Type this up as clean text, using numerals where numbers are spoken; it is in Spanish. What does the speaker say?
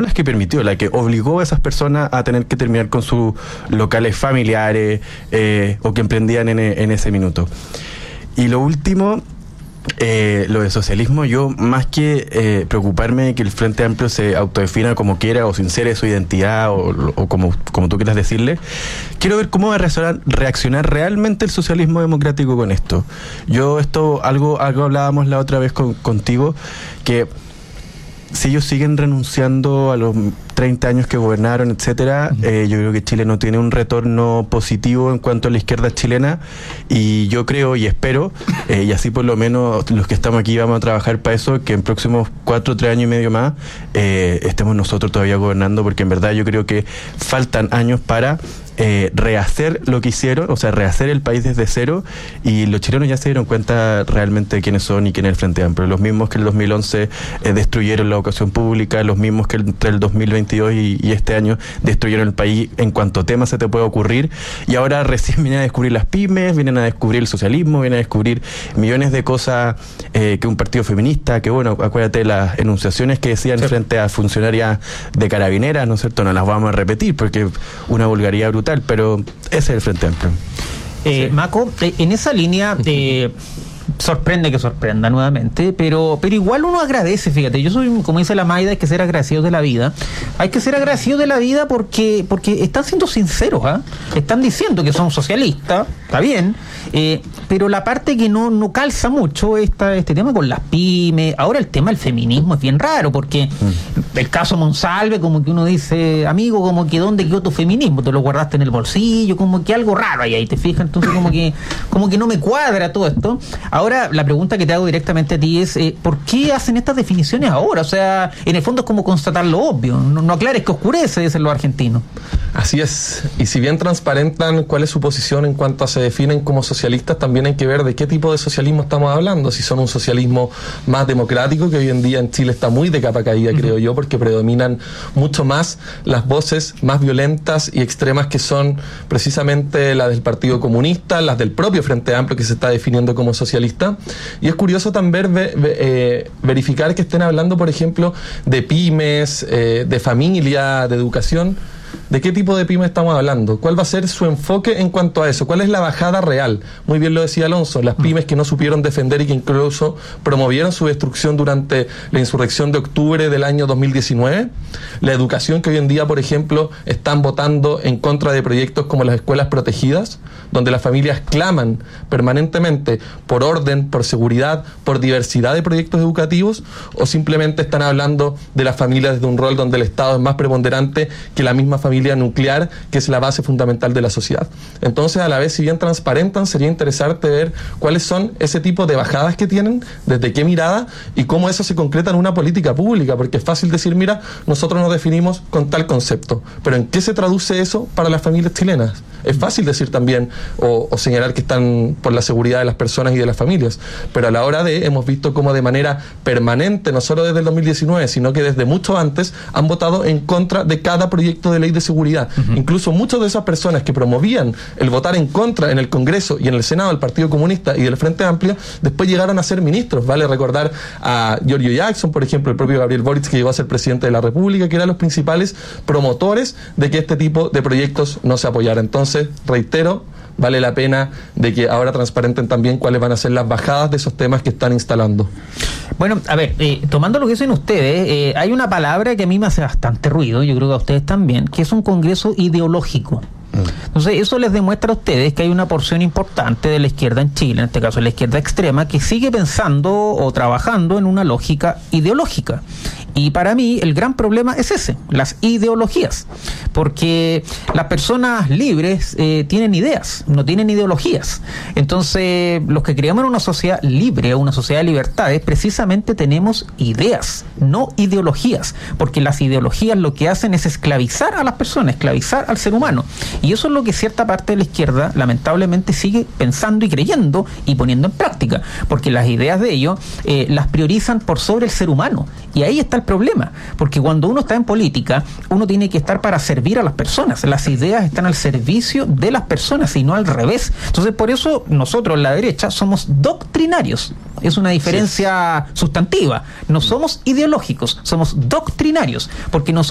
no las que permitió, la que obligó a esas personas a tener que terminar con sus locales familiares o que emprendían en ese minuto. Y lo último, lo de socialismo, yo más que preocuparme de que el Frente Amplio se autodefina como quiera o sincere su identidad o como tú quieras decirle, quiero ver cómo va a reaccionar realmente el socialismo democrático con esto. Algo hablábamos la otra vez contigo, que si ellos siguen renunciando a los 30 años que gobernaron, etcétera, yo creo que Chile no tiene un retorno positivo en cuanto a la izquierda chilena, y yo creo y espero, y así por lo menos los que estamos aquí vamos a trabajar para eso, que en próximos 4 o 3 años y medio más estemos nosotros todavía gobernando, porque en verdad yo creo que faltan años para rehacer lo que hicieron, o sea, rehacer el país desde cero, y los chilenos ya se dieron cuenta realmente de quiénes son y quién es el Frente Amplio. Los mismos que en el 2011 destruyeron la educación pública, los mismos que entre el 2022 y este año destruyeron el país en cuanto tema se te puede ocurrir, y ahora recién vienen a descubrir las pymes, vienen a descubrir el socialismo, vienen a descubrir millones de cosas que un partido feminista, que bueno, acuérdate las enunciaciones que decían frente a funcionarias de carabineras, ¿no es cierto? No las vamos a repetir porque una vulgaridad brutal, pero ese es el Frente Amplio. Maco, en esa línea sorprende que sorprenda nuevamente, pero igual uno agradece, fíjate, yo soy, como dice la Maida, hay que ser agradecidos de la vida. Hay que ser agradecidos de la vida porque están siendo sinceros, están diciendo que son socialistas, está bien, pero la parte que no calza mucho este tema con las pymes. Ahora el tema del feminismo es bien raro, porque el caso Monsalve, como que uno dice, amigo, como que ¿dónde quedó tu feminismo? Te lo guardaste en el bolsillo, como que algo raro ahí te fijas, entonces como que no me cuadra todo esto. Ahora, la pregunta que te hago directamente a ti es, ¿por qué hacen estas definiciones ahora? O sea, en el fondo es como constatar lo obvio. No aclares que oscurece, dicen los argentinos. Así es. Y si bien transparentan cuál es su posición en cuanto a se definen como socialistas, también hay que ver de qué tipo de socialismo estamos hablando. Si son un socialismo más democrático, que hoy en día en Chile está muy de capa caída, creo yo, porque predominan mucho más las voces más violentas y extremas, que son precisamente las del Partido Comunista, las del propio Frente Amplio, que se está definiendo como socialista. Y es curioso también verificar que estén hablando, por ejemplo, de pymes, de familia, de educación. ¿De qué tipo de pyme estamos hablando? ¿Cuál va a ser su enfoque en cuanto a eso? ¿Cuál es la bajada real? Muy bien lo decía Alonso, las pymes que no supieron defender y que incluso promovieron su destrucción durante la insurrección de octubre del año 2019. La educación que hoy en día, por ejemplo, están votando en contra de proyectos como las escuelas protegidas, donde las familias claman permanentemente por orden, por seguridad, por diversidad de proyectos educativos, o simplemente están hablando de las familias desde un rol donde el Estado es más preponderante que la misma familia nuclear, que es la base fundamental de la sociedad. Entonces, a la vez, si bien transparentan, sería interesante ver cuáles son ese tipo de bajadas que tienen, desde qué mirada y cómo eso se concreta en una política pública, porque es fácil decir, mira, nosotros nos definimos con tal concepto, pero ¿en qué se traduce eso para las familias chilenas? Es fácil decir también o señalar que están por la seguridad de las personas y de las familias, pero a la hora hemos visto cómo de manera permanente, no solo desde el 2019, sino que desde mucho antes, han votado en contra de cada proyecto de ley de seguridad. Incluso muchas de esas personas que promovían el votar en contra en el Congreso y en el Senado del Partido Comunista y del Frente Amplio, después llegaron a ser ministros. Vale recordar a Giorgio Jackson, por ejemplo, el propio Gabriel Boric, que llegó a ser presidente de la República, que eran los principales promotores de que este tipo de proyectos no se apoyara. Entonces, reitero, vale la pena de que ahora transparenten también cuáles van a ser las bajadas de esos temas que están instalando. Bueno, a ver, tomando lo que dicen ustedes, hay una palabra que a mí me hace bastante ruido, yo creo que a ustedes también, que es un congreso ideológico. Entonces, eso les demuestra a ustedes que hay una porción importante de la izquierda en Chile, en este caso la izquierda extrema, que sigue pensando o trabajando en una lógica ideológica. Y para mí el gran problema es ese, las ideologías, porque las personas libres tienen ideas, no tienen ideologías. Entonces, los que creemos en una sociedad libre, una sociedad de libertades, precisamente tenemos ideas, no ideologías, porque las ideologías lo que hacen es esclavizar a las personas, esclavizar al ser humano. Y eso es lo que cierta parte de la izquierda lamentablemente sigue pensando y creyendo y poniendo en práctica, porque las ideas de ellos las priorizan por sobre el ser humano. Y ahí está el problema, porque cuando uno está en política, uno tiene que estar para servir a las personas. Las ideas están al servicio de las personas y no al revés. Entonces, por eso nosotros, la derecha, somos doctrinarios. Es una diferencia sustantiva. No somos ideológicos, somos doctrinarios, porque